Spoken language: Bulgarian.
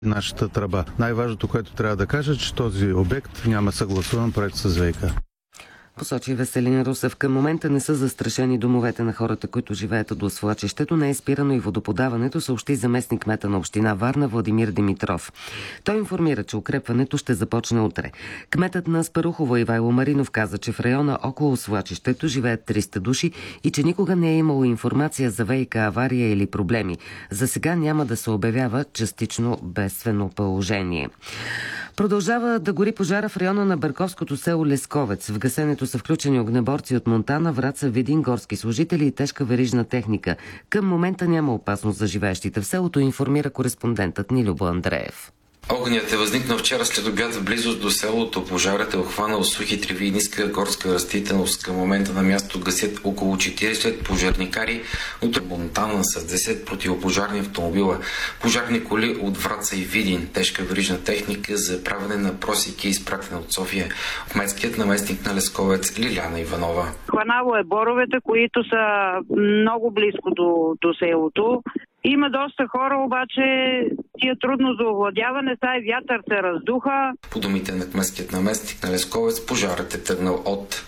нашата тръба. Най-важното, което трябва да кажа, че този обект няма съгласуван проект с ВиК. Посочи Веселин Русев. Към момента не са застрашени домовете на хората, които живеят до свлачището. Не е спирано и водоподаването, съобщи заместник-кмета на община Варна Владимир Димитров. Той информира, че укрепването ще започне утре. Кметът на Аспарухово Ивайло Маринов каза, че в района около свлачището живеят 300 души и че никога не е имало информация за ВиК авария или проблеми. За сега няма да се обявява частично бедствено положение. Продължава да гори пожара в района на Бърковското село Лесковец. В гасенето са включени огнеборци от Монтана, Враца, Видин, горски служители и тежка верижна техника. Към момента няма опасност за живеещите в селото, информира кореспондентът ни Любо Андреев. Огнят е възникнал вчера след обяд в близост до селото. Пожарът е обхванал сухи треви и ниска горска растителност. Към момента на място гасят около 40 пожарникари от Монтана с 10 противопожарни автомобила, пожарни коли от Враца и Видин, тежка верижна техника за правене на просеки, изпратена от София. Кметският наместник на Лесковец Лиляна Иванова. Хванало е боровете, които са много близко до селото. Има доста хора, обаче тия трудно за овладяване, вятър се раздуха. По думите на кметският наместник на Лесковец, пожарът е тръгнал от